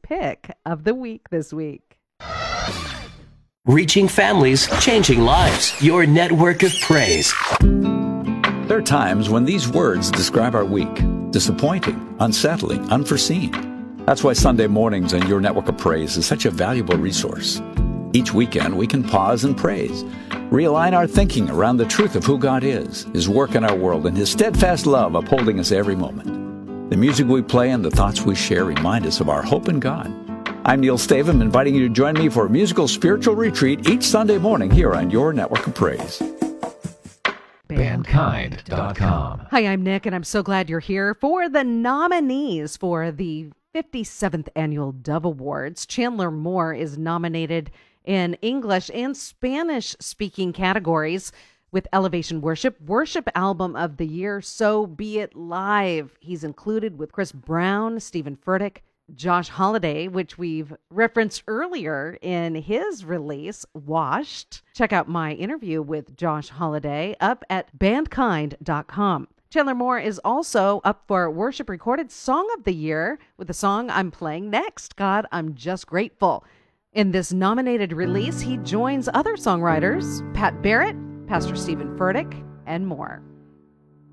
pick of the week this week. Reaching families, changing lives. Your network of praise. There are times when these words describe our week. Disappointing, unsettling, unforeseen. That's why Sunday mornings and Your Network of Praise is such a valuable resource. Each weekend, we can pause and praise, realign our thinking around the truth of who God is, His work in our world, and His steadfast love upholding us every moment. The music we play and the thoughts we share remind us of our hope in God. I'm Neil Stavum, inviting you to join me for a musical spiritual retreat each Sunday morning here on Your Network of Praise. Bandkind.com. Hi, I'm Nick, and I'm so glad you're here for the nominees for the 57th Annual Dove Awards. Chandler Moore is nominated in English and Spanish-speaking categories with Elevation Worship Album of the Year, So Be It Live. He's included with Chris Brown, Stephen Furtick, Josh Holiday, which we've referenced earlier in his release, Washed. Check out my interview with Josh Holiday up at bandkind.com. Chandler Moore is also up for Worship Recorded Song of the Year with the song I'm playing next, God, I'm Just Grateful. In this nominated release, he joins other songwriters, Pat Barrett, Pastor Stephen Furtick, and more.